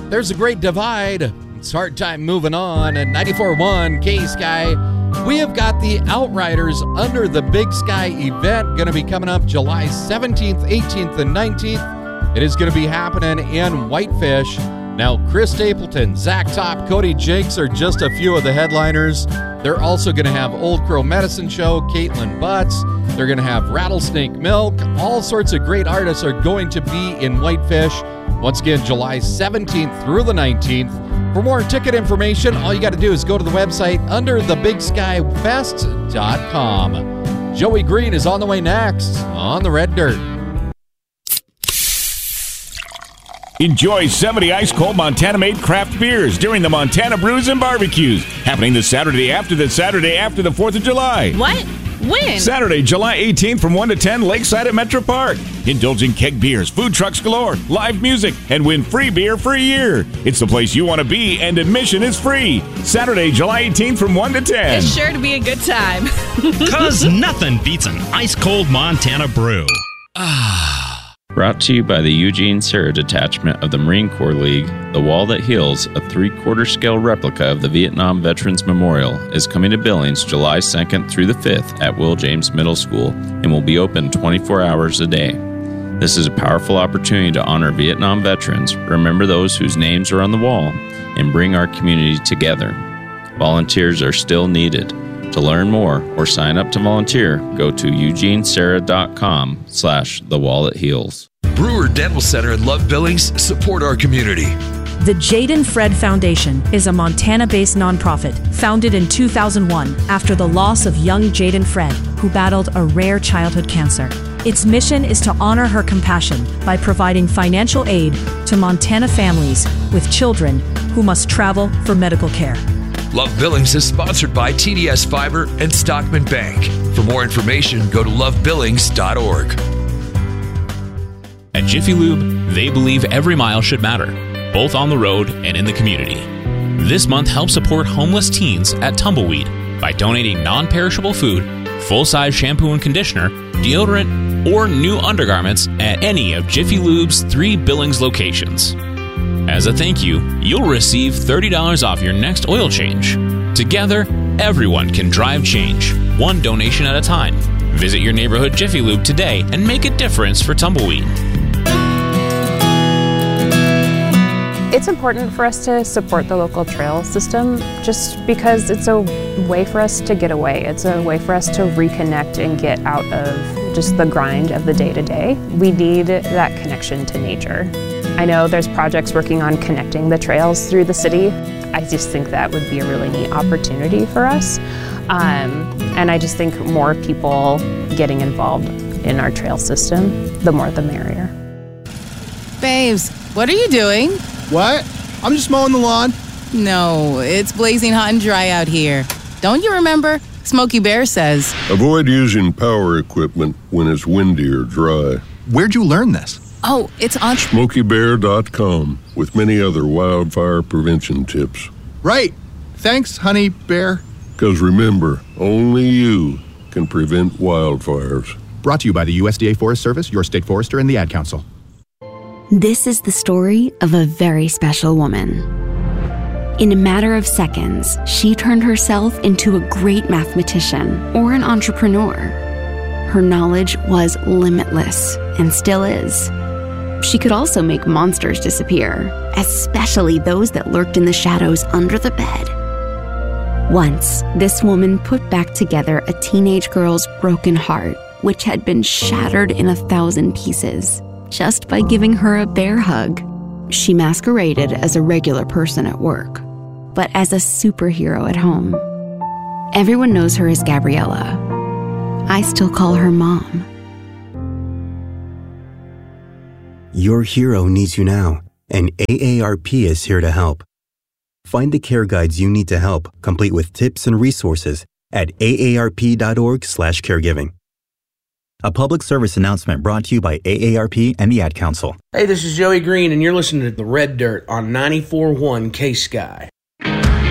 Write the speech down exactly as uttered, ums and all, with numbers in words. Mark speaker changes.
Speaker 1: there's a great divide. It's hard time moving on. At ninety-four point one K-Sky, we have got the Outriders Under the Big Sky event going to be coming up July seventeenth, eighteenth, and nineteenth. It is going to be happening in Whitefish. Now, Chris Stapleton, Zach Top, Cody Jakes are just a few of the headliners. They're also going to have Old Crow Medicine Show, Caitlin Butts. They're going to have Rattlesnake Milk. All sorts of great artists are going to be in Whitefish. Once again, July seventeenth through the nineteenth. For more ticket information, all you got to do is go to the website under the big sky fest dot com. Joey Green is on the way next on the Red Dirt.
Speaker 2: Enjoy seventy ice-cold Montana-made craft beers during the Montana Brews and Barbecues, happening the Saturday after the Saturday after the fourth of July.
Speaker 3: What? When?
Speaker 2: Saturday, July eighteenth from one to ten, Lakeside at Metro Park. Indulge in keg beers, food trucks galore, live music, and win free beer for a year. It's the place you want to be, and admission is free. Saturday, July eighteenth from one to ten.
Speaker 3: It's sure to be a good time.
Speaker 4: Because nothing beats an ice-cold Montana brew.
Speaker 5: Ah. Brought to you by the Eugene Serra Detachment of the Marine Corps League, The Wall That Heals, a three-quarter scale replica of the Vietnam Veterans Memorial, is coming to Billings July second through the fifth at Will James Middle School and will be open twenty-four hours a day. This is a powerful opportunity to honor Vietnam veterans, remember those whose names are on the wall, and bring our community together. Volunteers are still needed. To learn more or sign up to volunteer, go to eugeneserra.com slash the wall that heals.
Speaker 6: Brewer Dental Center in Love Billings support our community.
Speaker 7: The Jaden Fred Foundation is a Montana-based nonprofit founded in two thousand one after the loss of young Jaden Fred, who battled a rare childhood cancer. Its mission is to honor her compassion by providing financial aid to Montana families with children who must travel for medical care.
Speaker 6: Love Billings is sponsored by T D S Fiber and Stockman Bank. For more information, go to love billings dot org.
Speaker 8: At Jiffy Lube, they believe every mile should matter, both on the road and in the community. This month, help support homeless teens at Tumbleweed by donating non-perishable food, full-size shampoo and conditioner, deodorant, or new undergarments at any of Jiffy Lube's three Billings locations. As a thank you, you'll receive thirty dollars off your next oil change. Together, everyone can drive change, one donation at a time. Visit your neighborhood Jiffy Lube today and make a difference for Tumbleweed.
Speaker 9: It's important for us to support the local trail system just because it's a way for us to get away. It's a way for us to reconnect and get out of just the grind of the day-to-day. We need that connection to nature. I know there's projects working on connecting the trails through the city. I just think that would be a really neat opportunity for us. Um, and I just think more people getting involved in our trail system, the more the merrier.
Speaker 3: Babes, what are you doing?
Speaker 10: What? I'm just mowing the lawn.
Speaker 3: No, it's blazing hot and dry out here. Don't you remember? Smokey Bear says,
Speaker 11: avoid using power equipment when it's windy or dry.
Speaker 10: Where'd you learn this?
Speaker 3: Oh, it's on
Speaker 11: smokey bear dot com with many other wildfire prevention tips.
Speaker 10: Right. Thanks, honey bear.
Speaker 11: Because remember, only you can prevent wildfires.
Speaker 10: Brought to you by the U S D A Forest Service, your state forester, and the Ad Council.
Speaker 12: This is the story of a very special woman. In a matter of seconds, she turned herself into a great mathematician or an entrepreneur. Her knowledge was limitless and still is. She could also make monsters disappear, especially those that lurked in the shadows under the bed. Once, this woman put back together a teenage girl's broken heart, which had been shattered in a thousand pieces, just by giving her a bear hug. She masqueraded as a regular person at work, but as a superhero at home. Everyone knows her as Gabriella. I still call her Mom.
Speaker 13: Your hero needs you now, and A A R P is here to help. Find the care guides you need to help, complete with tips and resources at A A R P dot org slash caregiving. A public service announcement brought to you by A A R P and the Ad Council.
Speaker 14: Hey, this is Joey Green, and you're listening to The Red Dirt on ninety-four point one K-Sky.